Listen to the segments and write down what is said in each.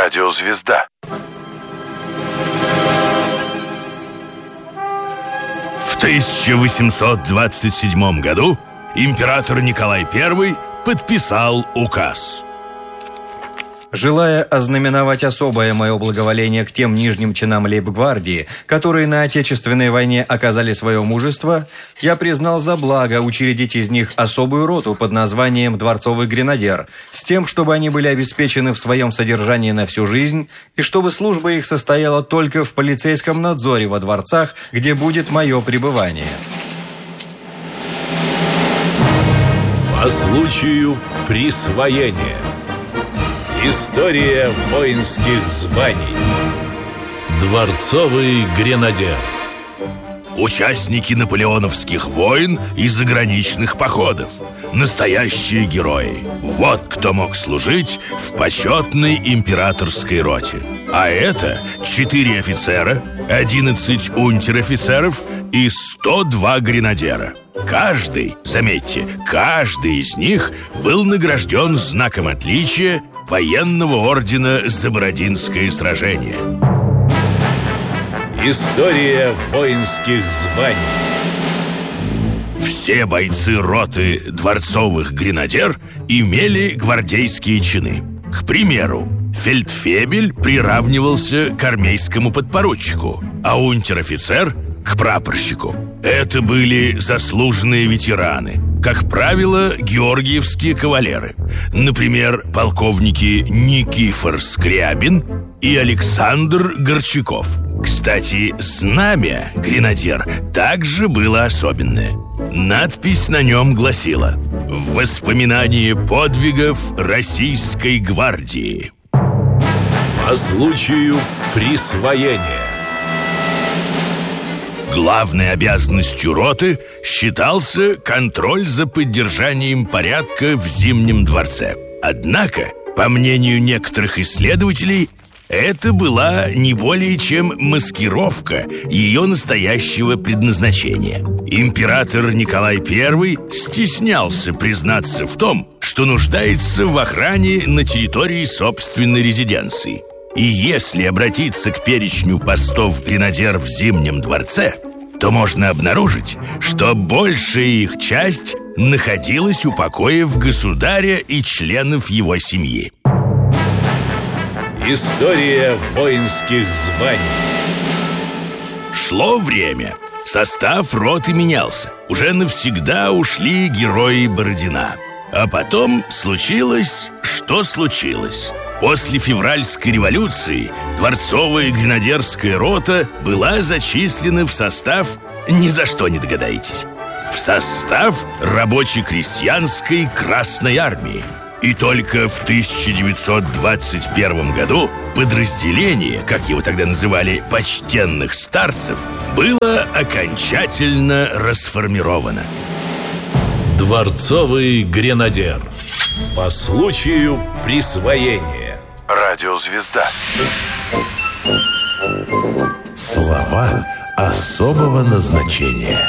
Радиозвезда. В 1827 году император Николай I подписал указ. Желая ознаменовать особое мое благоволение к тем нижним чинам лейб-гвардии, которые на Отечественной войне оказали свое мужество, я признал за благо учредить из них особую роту под названием «Дворцовый гренадер», с тем, чтобы они были обеспечены в своем содержании на всю жизнь, и чтобы служба их состояла только в полицейском надзоре во дворцах, где будет мое пребывание. По случаю присвоения. История воинских званий. Дворцовый гренадер. Участники наполеоновских войн и заграничных походов. Настоящие герои. Вот кто мог служить в почетной императорской роте. А это 4 офицера, 11 унтер-офицеров и 102 гренадера. Каждый, заметьте, каждый из них был награжден знаком отличия военного ордена за Бородинское сражение. История воинских званий. Все бойцы роты дворцовых гренадер имели гвардейские чины. К примеру, фельдфебель приравнивался к армейскому подпоручику, а унтер-офицер – к прапорщику. Это были заслуженные ветераны, как правило, георгиевские кавалеры. Например, полковники Никифор Скрябин и Александр Горчаков. Кстати, знамя гренадер также было особенное. Надпись на нем гласила: «В воспоминание подвигов Российской гвардии». По случаю присвоения. Главной обязанностью роты считался контроль за поддержанием порядка в Зимнем дворце. Однако, по мнению некоторых исследователей, это была не более чем маскировка ее настоящего предназначения. Император Николай I стеснялся признаться в том, что нуждается в охране на территории собственной резиденции. И если обратиться к перечню постов гренадер в Зимнем дворце, то можно обнаружить, что большая их часть находилась у покоев государя и членов его семьи. История воинских званий. Шло время. Состав роты менялся. Уже навсегда ушли герои Бородина. А потом случилось, что случилось. После февральской революции дворцовая гренадерская рота была зачислена в состав, ни за что не догадаетесь, в состав рабоче-крестьянской Красной армии. И только в 1921 году подразделение, как его тогда называли, почтенных старцев, было окончательно расформировано. Дворцовый гренадер. По случаю присвоения. Радиозвезда. Слова особого назначения.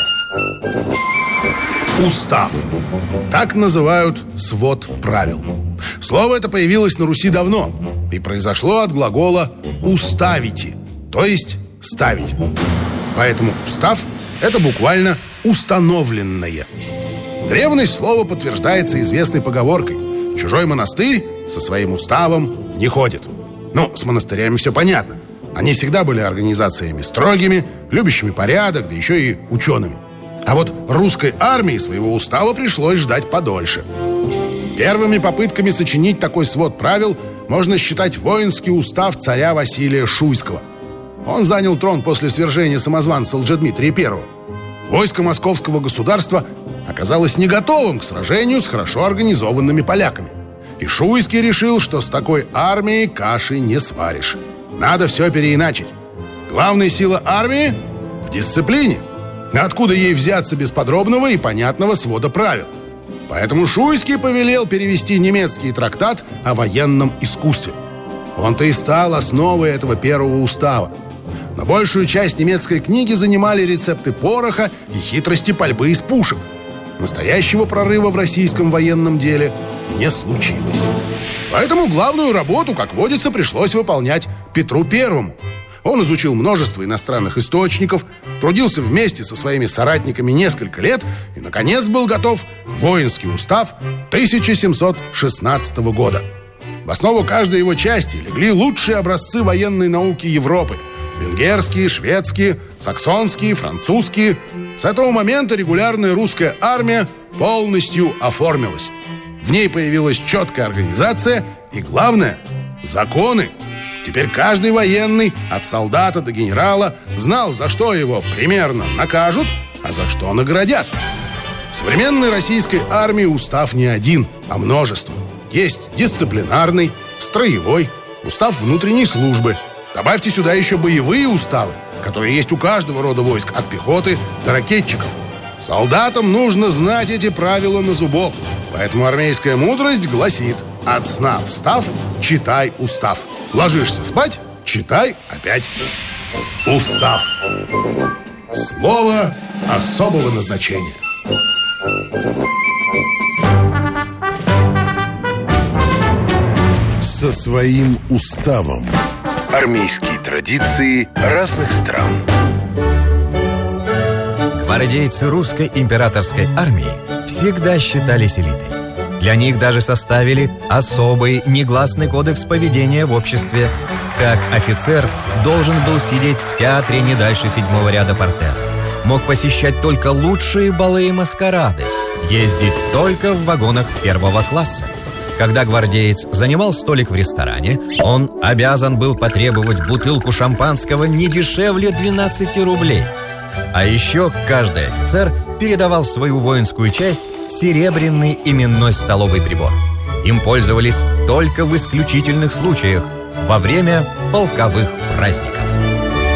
Устав. Так называют свод правил. Слово это появилось на Руси давно и произошло от глагола «уставите», то есть «ставить». Поэтому устав – это буквально «установленное». Древность слова подтверждается известной поговоркой: «В чужой монастырь со своим уставом не ходит». Ну, с монастырями все понятно. Они всегда были организациями строгими, любящими порядок, да еще и учеными. А вот русской армии своего устава пришлось ждать подольше. Первыми попытками сочинить такой свод правил можно считать воинский устав царя Василия Шуйского. Он занял трон после свержения самозванца Лжедмитрия I. Войско московского государства оказалось не готовым к сражению с хорошо организованными поляками. И Шуйский решил, что с такой армией каши не сваришь. Надо все переиначить. Главная сила армии в дисциплине. Откуда ей взяться без подробного и понятного свода правил? Поэтому Шуйский повелел перевести немецкий трактат о военном искусстве. Он-то и стал основой этого первого устава. Но большую часть немецкой книги занимали рецепты пороха и хитрости пальбы из пушек. настоящего прорыва в российском военном деле не случилось. Поэтому главную работу, как водится, пришлось выполнять Петру Первому. Он изучил множество иностранных источников, трудился вместе со своими соратниками несколько лет и, наконец, был готов воинский устав 1716 года. В основу каждой его части легли лучшие образцы военной науки Европы: венгерские, шведские, саксонские, французские. С этого момента регулярная русская армия полностью оформилась. В ней появилась четкая организация и, главное, законы. Теперь каждый военный, от солдата до генерала, знал, за что его примерно накажут, а за что наградят. В современной российской армии устав не один, а множество. Есть дисциплинарный, строевой, устав внутренней службы. Добавьте сюда еще боевые уставы, которые есть у каждого рода войск, от пехоты до ракетчиков. Солдатам нужно знать эти правила на зубок. Поэтому армейская мудрость гласит: от сна встав, читай устав. Ложишься спать, читай опять устав. Слово особого назначения. Со своим уставом. Армейские традиции разных стран. Гвардейцы русской императорской армии всегда считались элитой. Для них даже составили особый негласный кодекс поведения в обществе. Как офицер должен был сидеть в театре не дальше 7-го ряда портера. Мог посещать только лучшие балы и маскарады. Ездить только в вагонах 1-го класса. Когда гвардеец занимал столик в ресторане, он обязан был потребовать бутылку шампанского не дешевле 12 рублей. А еще каждый офицер передавал в свою воинскую часть серебряный именной столовый прибор. Им пользовались только в исключительных случаях, во время полковых праздников.